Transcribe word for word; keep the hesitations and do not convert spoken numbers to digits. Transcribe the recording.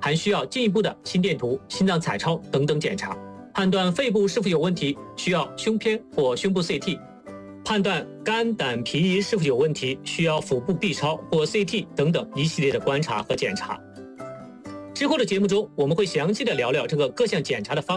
还需要进一步的心电图、心脏彩超等等检查。判断肺部是否有问题，需要胸片或胸部 C T。判断肝胆脾胰是否有问题，需要腹部 B 超或 C T 等等一系列的观察和检查。之后的节目中，我们会详细的聊聊这个各项检查的方